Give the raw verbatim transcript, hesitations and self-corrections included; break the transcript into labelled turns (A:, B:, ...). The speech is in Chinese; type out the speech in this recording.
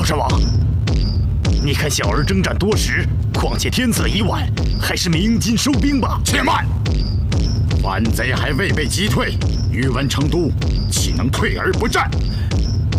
A: 山王，你看小儿征战多时，况且天色已晚，还是鸣金收兵吧。
B: 且慢，反贼还未被击退，宇文成都岂能退而不战？